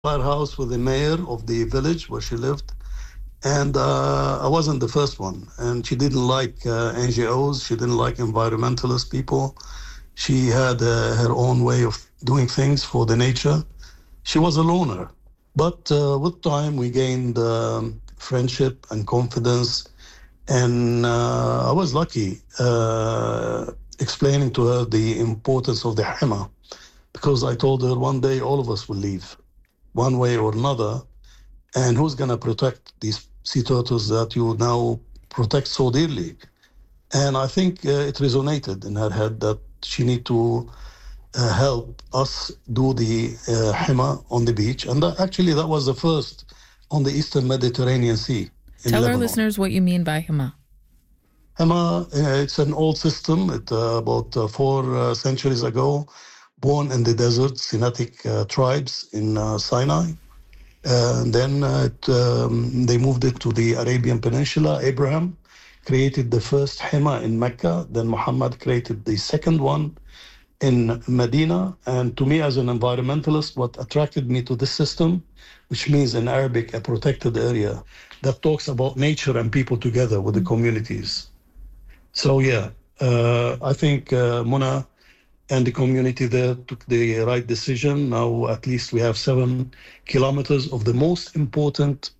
firehouse with the mayor of the village where she lived. And I wasn't the first one. And she didn't like NGOs. She didn't like environmentalist people. She had her own way of doing things for the nature. She was a loner. But with time, we gained friendship and confidence. And I was lucky explaining to her the importance of the Hema, because I told her one day all of us will leave, one way or another. And who's going to protect these sea turtles that you now protect so dearly? And I think it resonated in her head that she need to help us do the Hema on the beach. And that was the first on the Eastern Mediterranean Sea in Tell Lebanon. our listeners what you mean by Hema. Hema, it's an old system. It about 4 centuries ago, born in the desert, Semitic tribes in Sinai. And then they moved it to the Arabian Peninsula. Abraham created the first Hema in Mecca. Then Muhammad created the second one in Medina. And to me, as an environmentalist, what attracted me to this system, which means in Arabic, a protected area that talks about nature and people together with the communities. So, I think Mona and the community there took the right decision. Now, at least we have 7 kilometers of the most important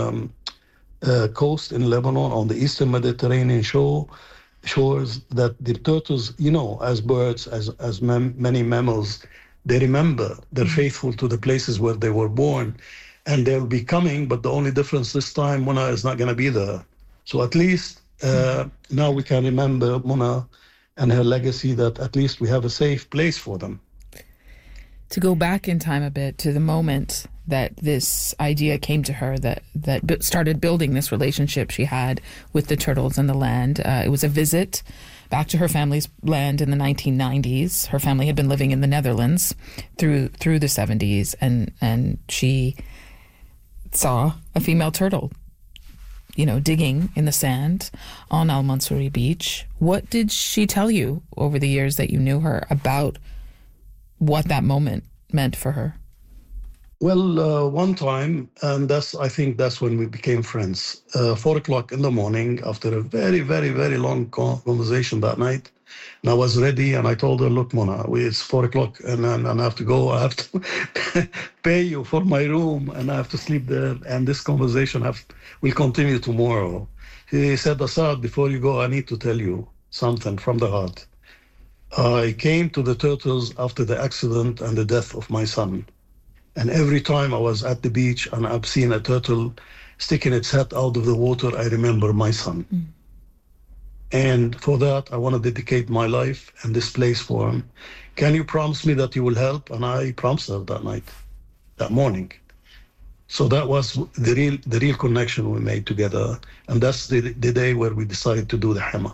coast in Lebanon on the Eastern Mediterranean shores that the turtles, as birds, as many mammals, they remember, they're faithful to the places where they were born, and they'll be coming, but the only difference this time, Mona is not going to be there. So at least now we can remember Mona and her legacy, that at least we have a safe place for them. To go back in time a bit to the moment that this idea came to her, that started building this relationship she had with the turtles and the land. It was a visit back to her family's land in the 1990s. Her family had been living in the Netherlands through the 70s, and she saw a female turtle digging in the sand on Al Mansouri Beach. What did she tell you over the years that you knew her about what that moment meant for her? Well, one time, and I think that's when we became friends. 4 o'clock in the morning, after a very, very, very long conversation that night, and I was ready, and I told her, look, Mona, it's 4 o'clock, and I have to go. I have to pay you for my room, and I have to sleep there, and this conversation will continue tomorrow. He said, Asad, before you go, I need to tell you something from the heart. I came to the turtles after the accident and the death of my son. And every time I was at the beach and I've seen a turtle sticking its head out of the water, I remember my son. And for that, I want to dedicate my life and this place for him. Can you promise me that you will help? And I promised her that morning. So that was the real connection we made together. And that's the day where we decided to do the Hema.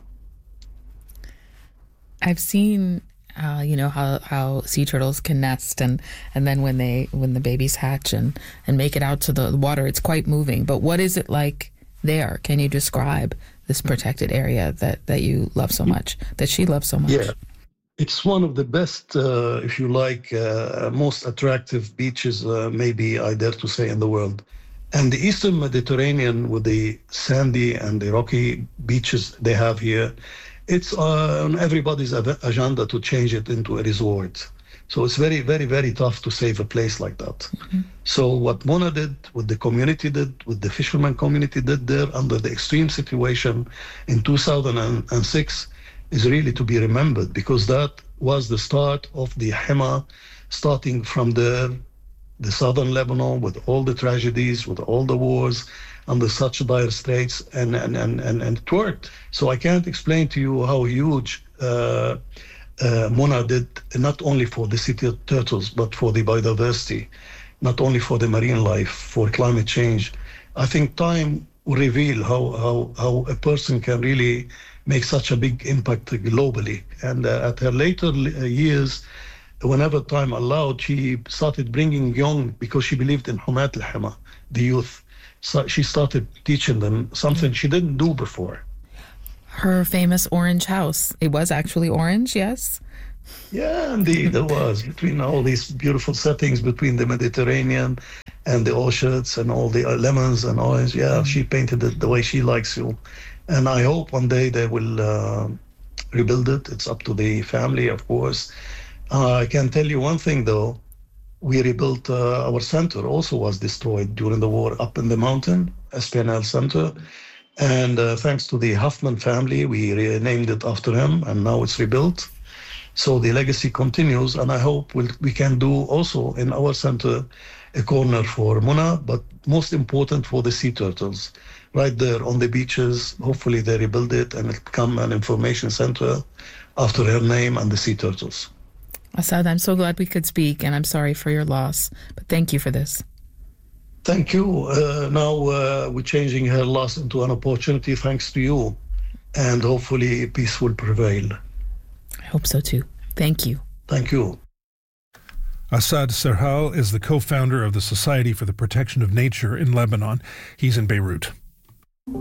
I've seen how sea turtles can nest, and then when the babies hatch and make it out to the water, it's quite moving. But what is it like there? Can you describe this protected area that you love so much, that she loves so much? Yeah, it's one of the best, if you like, most attractive beaches, maybe I dare to say, in the world. And the Eastern Mediterranean, with the sandy and the rocky beaches they have here, it's on everybody's agenda to change it into a resort. So it's very, very, very tough to save a place like that. Mm-hmm. So what Mona did, what the community did, what the fisherman community did there under the extreme situation in 2006 is really to be remembered, because that was the start of the Hema, starting from there, the southern Lebanon, with all the tragedies, with all the wars, under such dire straits, and it worked. So I can't explain to you how huge Mona did, not only for the city of turtles, but for the biodiversity, not only for the marine life, for climate change. I think time will reveal how a person can really make such a big impact globally. And at her later years, whenever time allowed, she started bringing young, because she believed in Humat al-Hema, the youth. So she started teaching them something she didn't do before. Her famous orange house. It was actually orange, yes? Yeah, indeed, there was between all these beautiful settings between the Mediterranean and the orchards and all the lemons and orange. Yeah, she painted it the way she likes you. And I hope one day they will rebuild it. It's up to the family, of course. I can tell you one thing, though. We rebuilt our center, also was destroyed during the war up in the mountain, SPNL Center. And thanks to the Huffman family, we renamed it after him, and now it's rebuilt. So the legacy continues, and I hope we can do also in our center a corner for Muna, but most important for the sea turtles. Right there on the beaches, hopefully they rebuild it and it become an information center after her name and the sea turtles. Asad, I'm so glad we could speak, and I'm sorry for your loss, but thank you for this. Thank you. Now we're changing her loss into an opportunity thanks to you, and hopefully peace will prevail. I hope so too. Thank you. Thank you. Asad Serhal is the co-founder of the Society for the Protection of Nature in Lebanon. He's in Beirut.